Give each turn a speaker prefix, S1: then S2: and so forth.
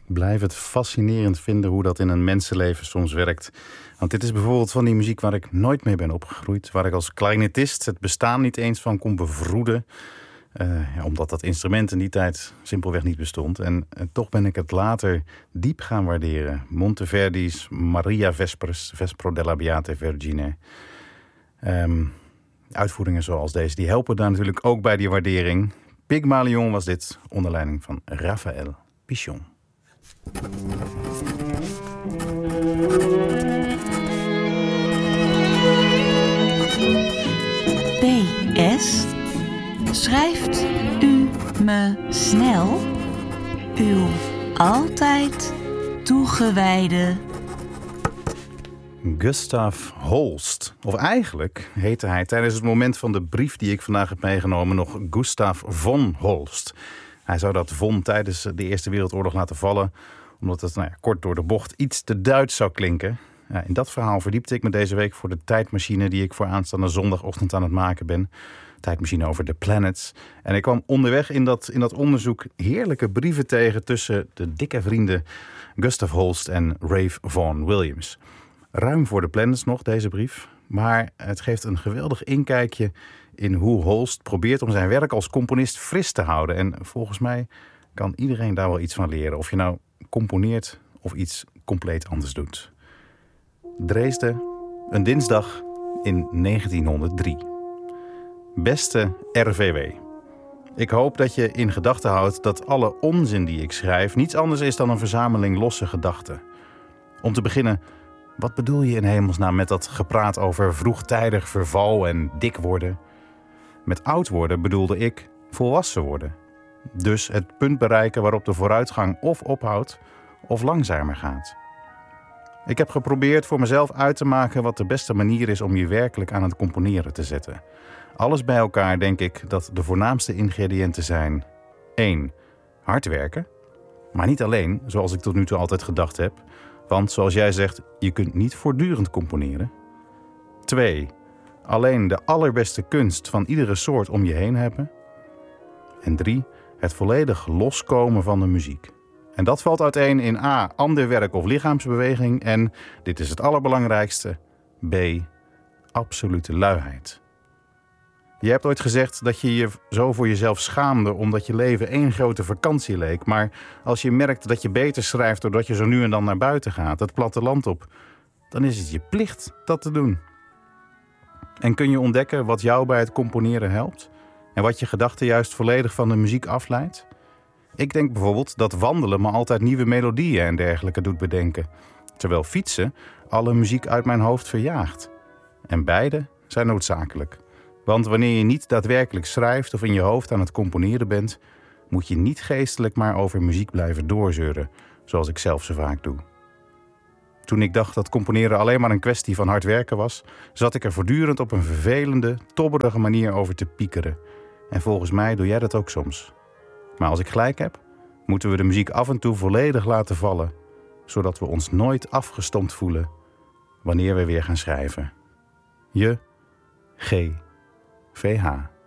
S1: blijf het fascinerend vinden hoe dat in een mensenleven soms werkt. Want dit is bijvoorbeeld van die muziek waar ik nooit mee ben opgegroeid. Waar ik als clarinetist het bestaan niet eens van kon bevroeden. Omdat dat instrument in die tijd simpelweg niet bestond. En toch ben ik het later diep gaan waarderen. Monteverdi's Maria Vespers, Vespro della Beate Vergine. Uitvoeringen zoals deze, die helpen daar natuurlijk ook bij die waardering. Pygmalion was dit, onder leiding van Raphaël Pichon.
S2: PS. Schrijft u me snel uw altijd toegewijde
S1: Gustav Holst. Of eigenlijk heette hij tijdens het moment van de brief die ik vandaag heb meegenomen nog Gustav von Holst. Hij zou dat von tijdens de Eerste Wereldoorlog laten vallen, omdat het kort door de bocht iets te Duits zou klinken. In dat verhaal verdiepte ik me deze week voor de tijdmachine die ik voor aanstaande zondagochtend aan het maken ben. Tijdmachine over de planets. En ik kwam onderweg in dat onderzoek heerlijke brieven tegen tussen de dikke vrienden Gustav Holst en Ralph Vaughan Williams. Ruim voor de planets nog, deze brief. Maar het geeft een geweldig inkijkje in hoe Holst probeert om zijn werk als componist fris te houden. En volgens mij kan iedereen daar wel iets van leren. Of je nou componeert of iets compleet anders doet. Dresden, een dinsdag in 1903. Beste RVW. Ik hoop dat je in gedachten houdt dat alle onzin die ik schrijf niets anders is dan een verzameling losse gedachten. Om te beginnen, wat bedoel je in hemelsnaam met dat gepraat over vroegtijdig verval en dik worden? Met oud worden bedoelde ik volwassen worden. Dus het punt bereiken waarop de vooruitgang of ophoudt of langzamer gaat. Ik heb geprobeerd voor mezelf uit te maken wat de beste manier is om je werkelijk aan het componeren te zetten. Alles bij elkaar denk ik dat de voornaamste ingrediënten zijn: 1. Hard werken. Maar niet alleen, zoals ik tot nu toe altijd gedacht heb. Want zoals jij zegt, je kunt niet voortdurend componeren. 2. Alleen de allerbeste kunst van iedere soort om je heen hebben. En 3. Het volledig loskomen van de muziek. En dat valt uiteen in A. ander werk of lichaamsbeweging. En, dit is het allerbelangrijkste, B. absolute luiheid. Je hebt ooit gezegd dat je je zo voor jezelf schaamde omdat je leven één grote vakantie leek. Maar als je merkt dat je beter schrijft doordat je zo nu en dan naar buiten gaat, het platteland op, dan is het je plicht dat te doen. En kun je ontdekken wat jou bij het componeren helpt? En wat je gedachten juist volledig van de muziek afleidt? Ik denk bijvoorbeeld dat wandelen me altijd nieuwe melodieën en dergelijke doet bedenken. Terwijl fietsen alle muziek uit mijn hoofd verjaagt. En beide zijn noodzakelijk. Want wanneer je niet daadwerkelijk schrijft of in je hoofd aan het componeren bent, moet je niet geestelijk maar over muziek blijven doorzeuren, zoals ik zelf zo vaak doe. Toen ik dacht dat componeren alleen maar een kwestie van hard werken was, zat ik er voortdurend op een vervelende, tobberige manier over te piekeren. En volgens mij doe jij dat ook soms. Maar als ik gelijk heb, moeten we de muziek af en toe volledig laten vallen, zodat we ons nooit afgestompt voelen wanneer we weer gaan schrijven. Je G. VH.